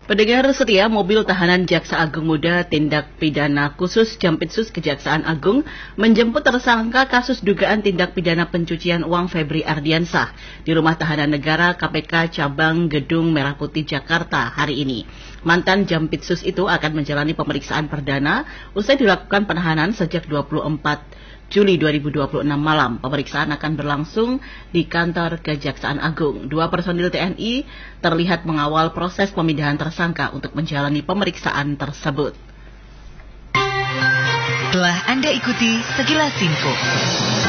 Pendengar setia, mobil tahanan Jaksa Agung Muda Tindak Pidana Khusus Jampitsus Kejaksaan Agung menjemput tersangka kasus dugaan tindak pidana pencucian uang Febri Ardiansah di Rumah Tahanan Negara KPK Cabang Gedung Merah Putih Jakarta hari ini. Mantan Jampitsus itu akan menjalani pemeriksaan perdana usai dilakukan penahanan sejak 24 Juli 2026 malam. Pemeriksaan akan berlangsung di kantor Kejaksaan Agung. 2 personil TNI terlihat mengawal proses pemindahan tersangka untuk menjalani pemeriksaan tersebut. Telah Anda ikuti sekilas info.